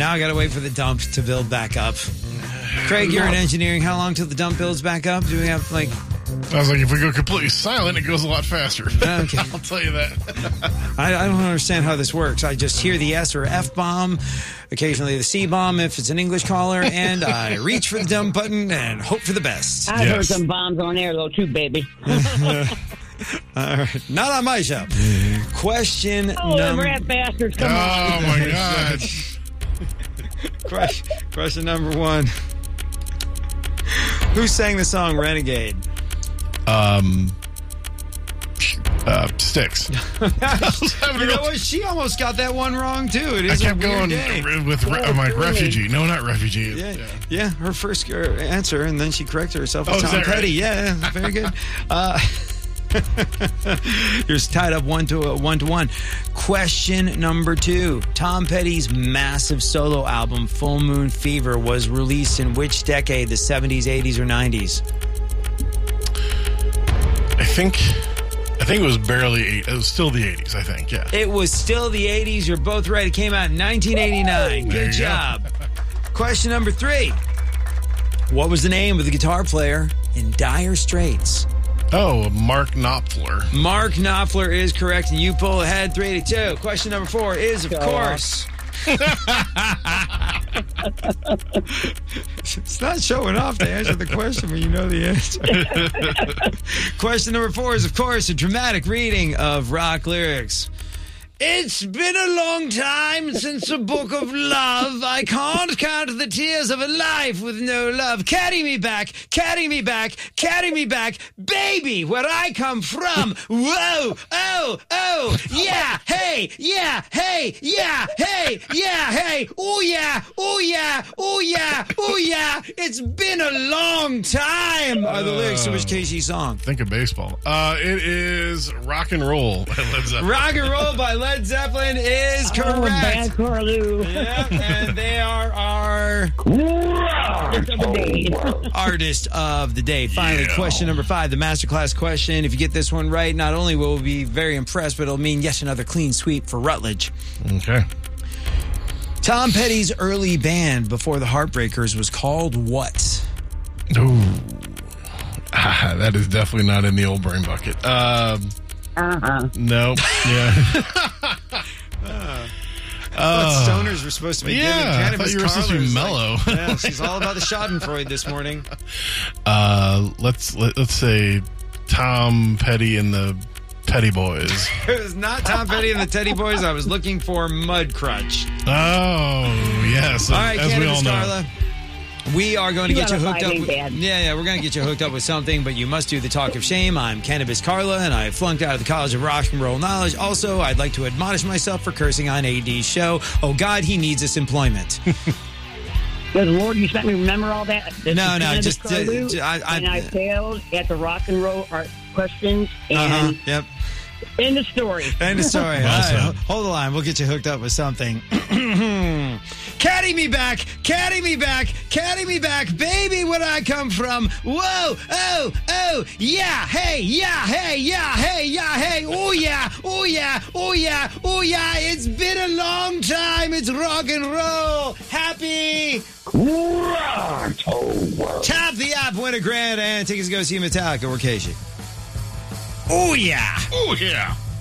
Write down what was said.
Now I got to wait for the dump to build back up. Craig, you're in engineering. How long till the dump builds back up? Do we have like... I was like, if we go completely silent, it goes a lot faster. Okay. I'll tell you that. I don't understand how this works. I just hear the S or F bomb, occasionally the C bomb if it's an English caller, and I reach for the dump button and hope for the best. I've heard some bombs on air, though, too, baby. Not on my show. Question them rat bastards, come on. Oh, my gosh. Question number 1. Who sang the song Renegade? Sticks. You know what? She almost got that one wrong, too. It is I kept a weird going day. with I'm like, refugee. No, not refugee. Yeah, her first answer, and then she corrected herself with Oh, is Tom that Petty. right? Yeah, very good. You're tied up 1-1. Question number 2. Tom Petty's massive solo album, Full Moon Fever, was released in which decade? The 70s, 80s, or 90s? I think it was barely 8. It was still the 80s, I think, yeah. It was still the 80s. You're both right. It came out in 1989. There Good you go. job. Question number 3. What was the name of the guitar player in Dire Straits? Oh, Mark Knopfler. Mark Knopfler is correct, and you pull ahead 3-2. Question number 4 is, of course... It's not showing off to answer the question when you know the answer. Question number 4 is, of course, a dramatic reading of rock lyrics. It's been a long time since a book of love. I can't count the tears of a life with no love. Carry me back, carry me back, carry me back. Baby, where I come from. Whoa, oh, yeah, hey, yeah, hey, yeah, hey, yeah, hey. Oh, yeah, oh, yeah, oh, yeah, oh, yeah. It's been a long time are the lyrics to which Casey song? Think of baseball. It is Rock and Roll by Led Zeppelin. Rock and Roll by Led Zeppelin is correct. Bad Carlu. Yep, and they are our artist of the day. Finally, question number 5, the masterclass question. If you get this one right, not only will we be very impressed, but it'll mean yet another clean sweep for Rutledge. Okay. Tom Petty's early band before the Heartbreakers was called what? Ooh. That is definitely not in the old brain bucket. Nope. Yeah. I thought stoners were supposed to be giving I cannabis. thought you were supposed to be mellow. Yeah, she's all about the Schadenfreude this morning. Let's say Tom Petty and the Teddy Boys. It was not Tom Petty and the Teddy Boys. I was looking for Mud Crutch. Oh, yes. All right, as we all Cannabis know. Carla. We are going to get you hooked up. Dad. We're going to get you hooked up with something, but you must do the talk of shame. I'm Cannabis Carla, and I flunked out of the College of Rock and Roll Knowledge. Also, I'd like to admonish myself for cursing on AD's show. Oh, God, he needs this employment. Good Lord, you expect me to remember all that? This No, is Cannabis just, Carlu, and I failed at the rock and roll art questions, and Yep. end of story. End of story. Well All right, said. hold the line. We'll get you hooked up with something. Caddy me back, caddy me back, caddy me back, baby, where I come from. Whoa, oh, yeah, hey, yeah, hey, yeah, hey, yeah, hey. Oh, yeah, oh, yeah, oh, yeah, oh, yeah. It's been a long time. It's rock and roll. Happy Tap the app, win a grand, and tickets to go see Metallica. We're Casey. Oh, yeah. Oh, yeah.